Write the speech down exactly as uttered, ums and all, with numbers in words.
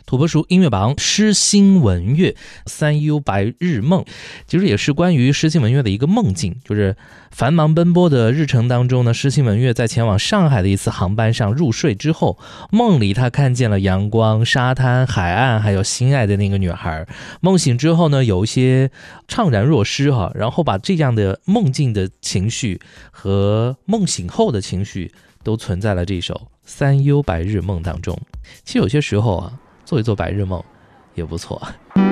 土拨鼠音乐榜诗心文乐三幽白日梦，其实也是关于诗心文乐的一个梦境，就是繁忙奔波的日程当中呢，诗心文乐在前往上海的一次航班上入睡之后，梦里他看见了阳光、沙滩、海岸，还有心爱的那个女孩。梦醒之后呢，有一些怅然若失哈，然后把这样的梦境的情绪和梦醒后的情绪都存在了这首三幽白日梦当中。其实有些时候啊，做一做白日梦也不错。